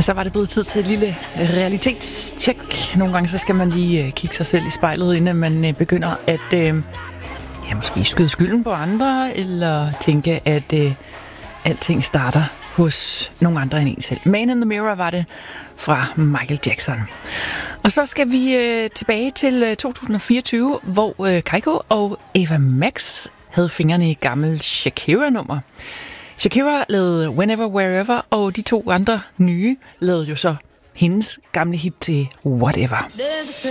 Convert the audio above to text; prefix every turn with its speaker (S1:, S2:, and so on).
S1: Og så var det blevet tid til et lille realitetstjek. Nogle gange så skal man lige kigge sig selv i spejlet, inden man begynder at måske skyde skylden på andre, eller tænke, at alting starter hos nogle andre end en selv. Man in the Mirror var det fra Michael Jackson. Og så skal vi tilbage til 2024, hvor Kygo og Ava Max havde fingrene i et gammelt Shakira-nummer. Shakira lavede Whenever, Wherever, og de to andre nye lavede jo så hendes gamle hit til Whatever.